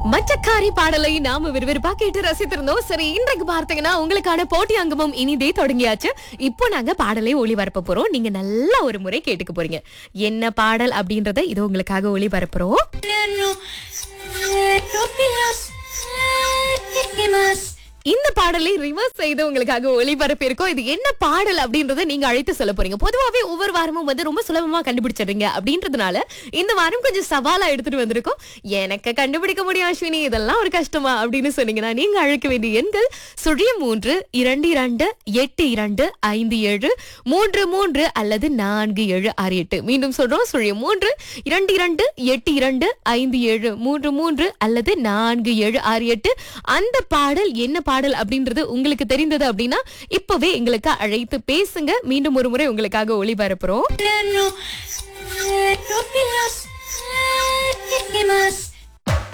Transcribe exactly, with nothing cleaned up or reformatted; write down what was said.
மச்சக்காரி பாடலை நாம விறுவிறுப்பா கேட்டு ரசித்திருந்தோம். சரி, இன்றைக்கு பார்த்தீங்கன்னா உங்களுக்கான போட்டி அங்கமும் இனிதே தொடங்கியாச்சு. இப்போ நாங்க பாடலை ஒளிபரப்ப போறோம். நீங்க நல்லா ஒரு முறை கேட்டுக்க போறீங்க. என்ன பாடல் அப்படின்றத இது உங்களுக்காக ஒளிபரப்புறோம். இந்த பாடலை ரிவர்ஸ் செய்து உங்களுக்காக ஒளிபரப்பு இருக்கும். இது என்ன பாடல் அப்படின்றத நீங்க அழைத்து சொல்ல போறீங்க. பொதுவாவே ஒவ்வொரு வாரமும் வந்து ரொம்ப சுலபமா கண்டுபிடிச்சிடுறீங்க அப்படின்றதுனால இந்த வாரம் கொஞ்சம் சவாலா எடுத்துட்டு வந்திருக்கோம். எனக்கு கண்டுபிடிக்க முடியும் அஸ்வினி, இதெல்லாம் ஒரு கஷ்டமா அப்படின்னு சொன்னீங்கன்னா நீங்க அழைக்க வேண்டிய எண்கள் சுழியம் மூன்று இரண்டு இரண்டு எட்டு இரண்டு ஐந்து ஏழு மூன்று மூன்று அல்லது நான்கு ஏழு ஆறு எட்டு. மீண்டும் சொல்றோம், சுழியம் மூன்று இரண்டு இரண்டு எட்டு இரண்டு ஐந்து ஏழு மூன்று மூன்று அல்லது நான்கு ஏழு ஆறு எட்டு. அந்த பாடல் என்ன பாடல் அப்படின்றது உங்களுக்கு தெரிந்தது அப்படின்னா இப்பவே எங்களுக்கு அழைத்து பேசுங்க. மீண்டும் ஒரு முறை உங்களுக்காக ஒளிபரப்புறோம்.